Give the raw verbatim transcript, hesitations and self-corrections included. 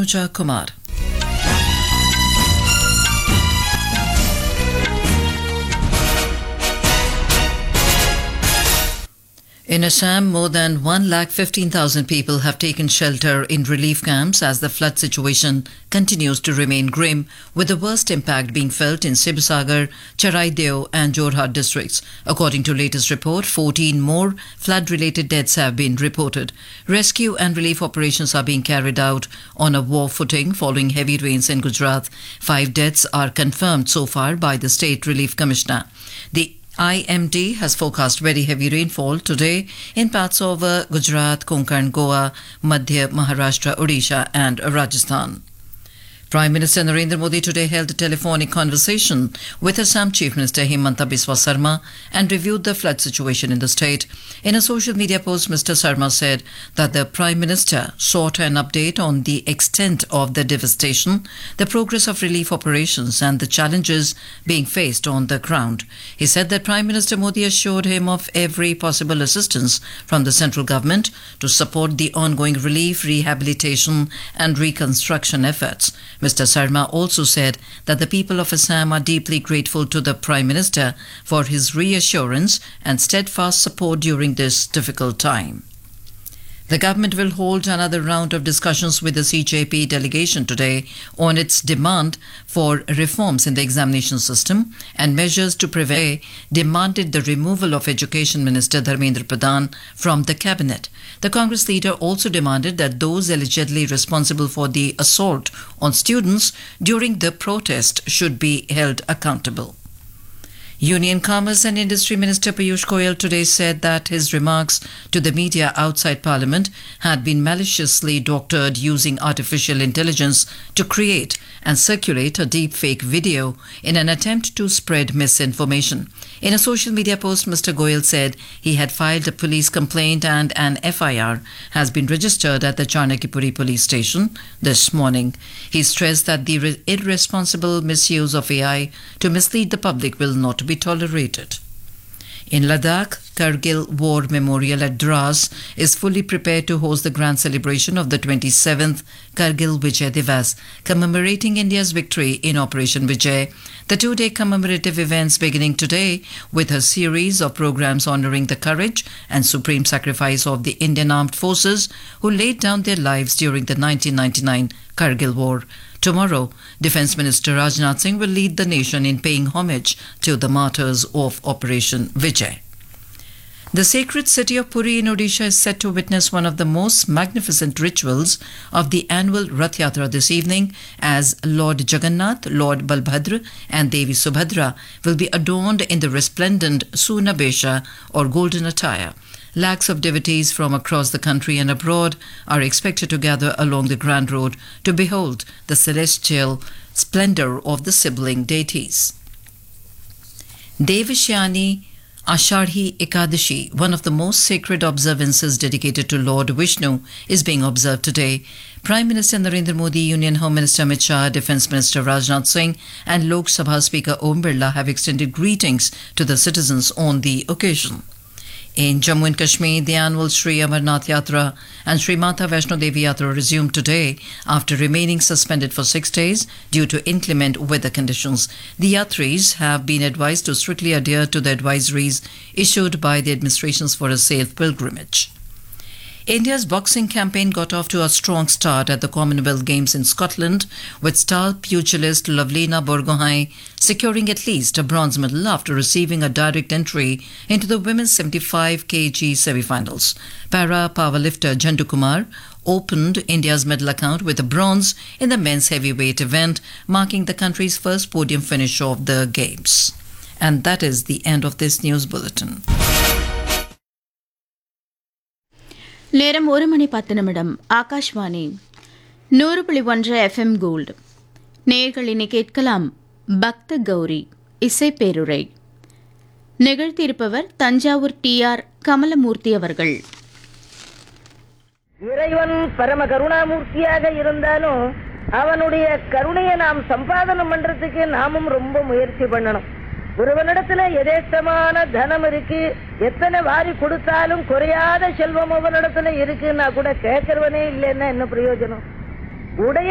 Tanuja Kumar. In Assam, more than one lakh fifteen thousand people have taken shelter in relief camps as the flood situation continues to remain grim, with the worst impact being felt in Sibasagar, Charaideo and Jorhat districts. According to latest report, fourteen more flood-related deaths have been reported. Rescue and relief operations are being carried out on a war footing following heavy rains in Gujarat. Five deaths are confirmed so far by the State Relief Commissioner. The I M D has forecast very heavy rainfall today in parts of uh, Gujarat, Konkan, Goa, Madhya, Maharashtra, Odisha and Rajasthan. Prime Minister Narendra Modi today held a telephonic conversation with Assam Chief Minister Himanta Biswa Sarma and reviewed the flood situation in the state. In a social media post, Mister Sarma said that the Prime Minister sought an update on the extent of the devastation, the progress of relief operations and the challenges being faced on the ground. He said that Prime Minister Modi assured him of every possible assistance from the central government to support the ongoing relief, rehabilitation and reconstruction efforts. Mister Sarma also said that the people of Assam are deeply grateful to the Prime Minister for his reassurance and steadfast support during this difficult time. The government will hold another round of discussions with the C J P delegation today on its demand for reforms in the examination system and measures to prevail, demanded the removal of Education Minister Dharmendra Pradhan from the cabinet. The Congress leader also demanded that those allegedly responsible for the assault on students during the protest should be held accountable. Union Commerce and Industry Minister Piyush Goyal today said that his remarks to the media outside Parliament had been maliciously doctored using artificial intelligence to create and circulate a deep-fake video in an attempt to spread misinformation. In a social media post, Mister Goyal said he had filed a police complaint and an F I R has been registered at the Chanakipuri police station this morning. He stressed that the irresponsible misuse of A I to mislead the public will not be tolerated. In Ladakh, Kargil War Memorial at Dras is fully prepared to host the grand celebration of the twenty-seventh Kargil Vijay Divas, commemorating India's victory in Operation Vijay. The two-day commemorative events beginning today with a series of programs honoring the courage and supreme sacrifice of the Indian Armed Forces who laid down their lives during the nineteen ninety-nine Kargil War. Tomorrow, Defence Minister Rajnath Singh will lead the nation in paying homage to the martyrs of Operation Vijay. The sacred city of Puri in Odisha is set to witness one of the most magnificent rituals of the annual Rath Yatra this evening, as Lord Jagannath, Lord Balbhadra and Devi Subhadra will be adorned in the resplendent Sunabesha or golden attire. Lakhs of devotees from across the country and abroad are expected to gather along the Grand Road to behold the celestial splendor of the sibling deities. Devashyani Ashadhi Ekadashi, one of the most sacred observances dedicated to Lord Vishnu, is being observed today. Prime Minister Narendra Modi, Union Home Minister Amit Shah, Defence Minister Rajnath Singh and Lok Sabha Speaker Om Birla have extended greetings to the citizens on the occasion. In Jammu and Kashmir, the annual Sri Amarnath Yatra and Sri Mata Vaishno Devi Yatra resumed today after remaining suspended for six days due to inclement weather conditions. The Yatris have been advised to strictly adhere to the advisories issued by the administrations for a safe pilgrimage. India's boxing campaign got off to a strong start at the Commonwealth Games in Scotland, with star pugilist Lovelina Borgohain securing at least a bronze medal after receiving a direct entry into the women's seventy-five kilogram semi-finals. Para powerlifter Jandu Kumar opened India's medal account with a bronze in the men's heavyweight event, marking the country's first podium finish of the Games. And that is the end of this news bulletin. நேரம் ஒரு மணி பத்து நிமிடம். ஆகாஷ்வாணி நூறு புள்ளி ஒன்று FM gold. நேயர்கள் இனி கேட்கலாம் பக்த கௌரி இசைப்பேருரை. நிகழ்த்தியிருப்பவர் தஞ்சாவூர் டி ஆர் கமலமூர்த்தி அவர்கள். இறைவன் பரம கருணாமூர்த்தியாக இருந்தாலும் அவனுடைய கருணையை நாம் சம்பாதனம் பண்றதுக்கு நாமும் ரொம்ப முயற்சி பண்ணணும். ஒருவனிடத்துல எதேச்சமான தனம் இருக்கு, எத்தனை வாரி கொடுத்தாலும் குறையாத செல்வம் அவனிடத்துல இருக்குன்னா கூட கேட்கறவனே இல்லைன்னா என்ன பிரயோஜனம்? உடைய